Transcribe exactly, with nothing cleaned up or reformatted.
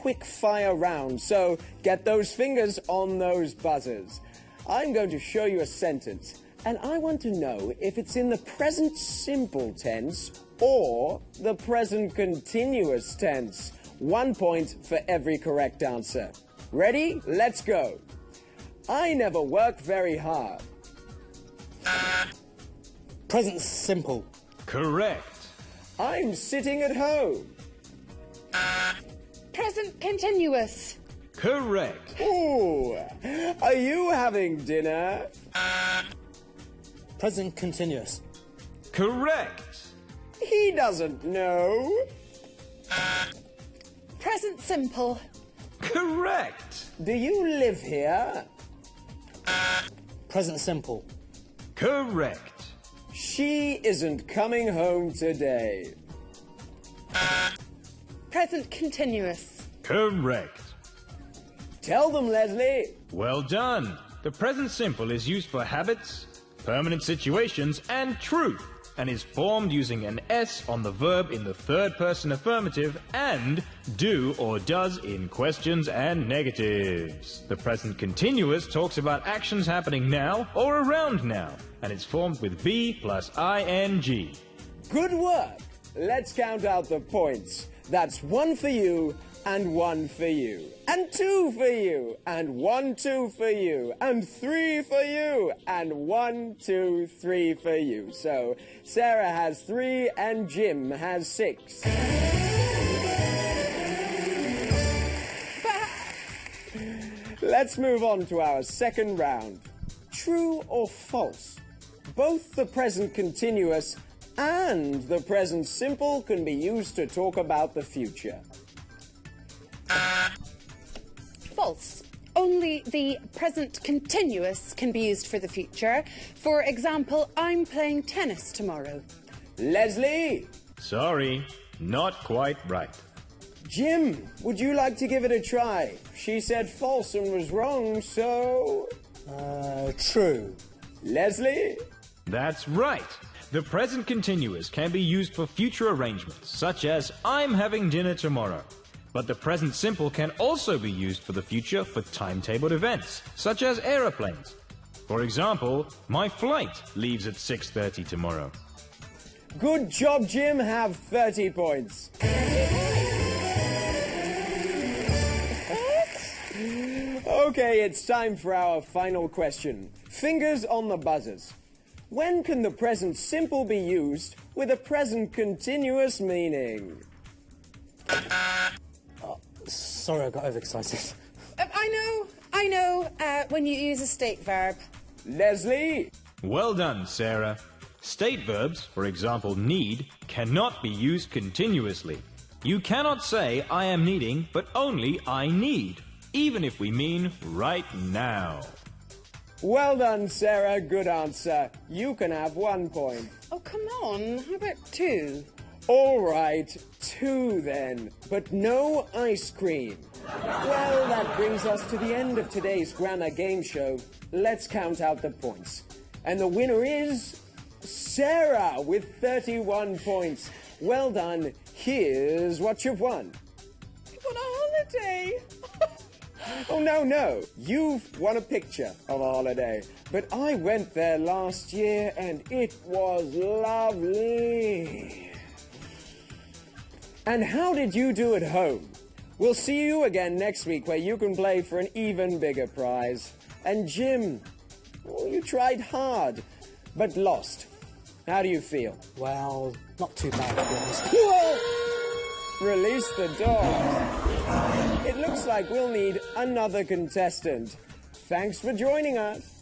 quick fire round, so get those fingers on those buzzers. I'm going to show you a sentence, and I want to know if it's in the present simple tense or the present continuous tense. One point for every correct answer. Ready? Let's go. I never work very hard. Present simple. Correct. I'm sitting at home. Present continuous. Correct. Ooh, are you having dinner? Present continuous. Correct. He doesn't know. Present simple. Correct. Do you live here? Present simple. Correct. She isn't coming home today. Present continuous. Correct. Tell them, Leslie. Well done. The present simple is used for habits, permanent situations, and truth, and is formed using an S on the verb in the third person affirmative and do or does in questions and negatives. The present continuous talks about actions happening now or around now, and it's formed with be plus ing. Good work. Let's count out the points. That's one for you and one for you, and two for you, and one, two for you, and three for you, and one, two, three for you. So Sarah has three and Jim has six. Let's move on to our second round. True or false? Both the present continuous and the present simple can be used to talk about the future. False. Only the present continuous can be used for the future. For example, I'm playing tennis tomorrow. Leslie? Sorry, not quite right. Jim, would you like to give it a try? She said false and was wrong, so... Uh, true. Leslie? That's right. The present continuous can be used for future arrangements, such as I'm having dinner tomorrow. But the present simple can also be used for the future for timetabled events, such as aeroplanes. For example, my flight leaves at six thirty tomorrow. Good job, Jim. Have thirty points. Okay, it's time for our final question. Fingers on the buzzers. When can the present simple be used with a present continuous meaning? Sorry, I got overexcited. Uh, I know, I know, uh, when you use a state verb. Leslie? Well done, Sarah. State verbs, for example, need, cannot be used continuously. You cannot say I am needing, but only I need, even if we mean right now. Well done, Sarah. Good answer. You can have one point. Oh, come on. How about two? All right, two then, but no ice cream. Well, that brings us to the end of today's grammar game show. Let's count out the points. And the winner is Sarah with thirty-one points. Well done. Here's what you've won. I won a holiday. Oh, no, no. You've won a picture of a holiday. But I went there last year and it was lovely. And how did you do at home? We'll see you again next week where you can play for an even bigger prize. And Jim, well, you tried hard, but lost. How do you feel? Well, not too bad, to be honest. Whoa! Release the dogs. It looks like we'll need another contestant. Thanks for joining us.